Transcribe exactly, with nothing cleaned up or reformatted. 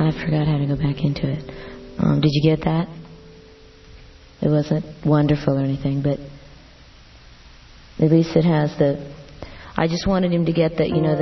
I forgot how to go back into it. Um, did you get that? It wasn't wonderful or anything, but at least it has the... I just wanted him to get that, you know,